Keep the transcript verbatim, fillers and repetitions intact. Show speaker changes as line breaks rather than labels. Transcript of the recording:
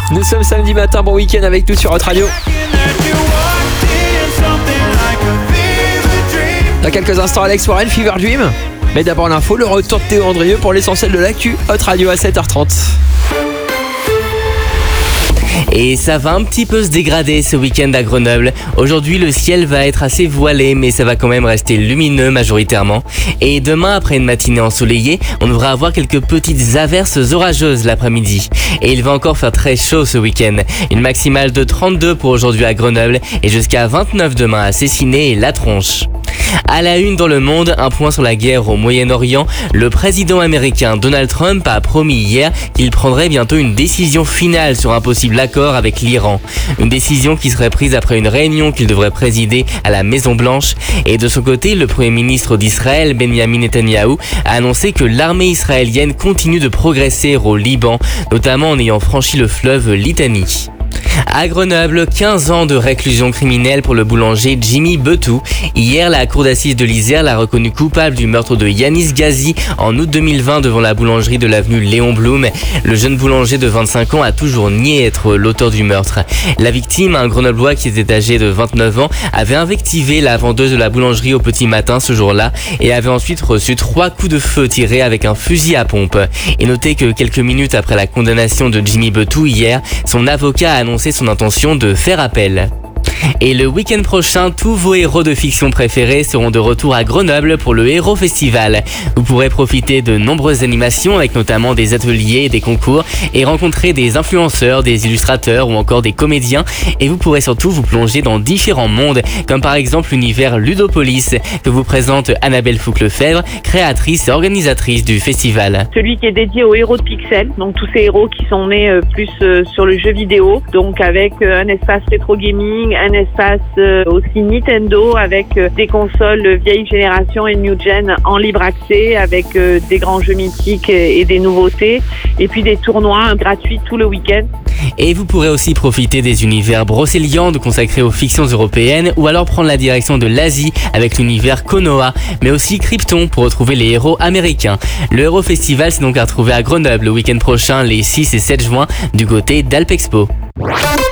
Nous sommes samedi matin, bon week-end avec nous sur Hot Radio. Dans quelques instants, Alex Warren, Fever Dream. Mais d'abord l'info, le retour de Théo Andrieux pour l'essentiel de l'actu. Hot Radio à sept heures trente.
Et ça va un petit peu se dégrader ce week-end à Grenoble. Aujourd'hui, le ciel va être assez voilé, mais ça va quand même rester lumineux majoritairement. Et demain, après une matinée ensoleillée, on devra avoir quelques petites averses orageuses l'après-midi. Et il va encore faire très chaud ce week-end. Une maximale de trente-deux pour aujourd'hui à Grenoble et jusqu'à vingt-neuf demain à Cessiné et La Tronche. À la une dans le monde, un point sur la guerre au Moyen-Orient. Le président américain Donald Trump a promis hier qu'il prendrait bientôt une décision finale sur un possible accord avec l'Iran. Une décision qui serait prise après une réunion qu'il devrait présider à la Maison-Blanche. Et de son côté, le premier ministre d'Israël, Benjamin Netanyahou, a annoncé que l'armée israélienne continue de progresser au Liban, notamment en ayant franchi le fleuve Litani. À Grenoble, quinze ans de réclusion criminelle pour le boulanger Jimmy Betou. Hier, la cour d'assises de l'Isère l'a reconnu coupable du meurtre de Yanis Ghazi en août deux mille vingt devant la boulangerie de l'avenue Léon Blum. Le jeune boulanger de vingt-cinq ans a toujours nié être l'auteur du meurtre. La victime, un Grenoblois qui était âgé de vingt-neuf ans, avait invectivé la vendeuse de la boulangerie au petit matin ce jour-là et avait ensuite reçu trois coups de feu tirés avec un fusil à pompe. Et notez que quelques minutes après la condamnation de Jimmy Betou hier, son avocat a annoncé son intention de faire appel. Et le week-end prochain, tous vos héros de fiction préférés seront de retour à Grenoble pour le Héros Festival. Vous pourrez profiter de nombreuses animations avec notamment des ateliers et des concours et rencontrer des influenceurs, des illustrateurs ou encore des comédiens. Et vous pourrez surtout vous plonger dans différents mondes, comme par exemple l'univers Ludopolis que vous présente Annabelle Fouque-Lefebvre, créatrice et organisatrice du festival.
Celui qui est dédié aux héros de Pixel, donc tous ces héros qui sont nés euh, plus euh, sur le jeu vidéo, donc avec euh, un espace rétro gaming, un espace euh, aussi Nintendo avec euh, des consoles vieille génération et new gen en libre accès avec euh, des grands jeux mythiques et, et des nouveautés et puis des tournois gratuits tout le week-end.
Et vous pourrez aussi profiter des univers Brocéliande consacrés aux fictions européennes ou alors prendre la direction de l'Asie avec l'univers Konoha, mais aussi Krypton pour retrouver les héros américains. Le Héros Festival c'est donc à retrouver à Grenoble le week-end prochain les six et sept juin du côté d'Alpexpo.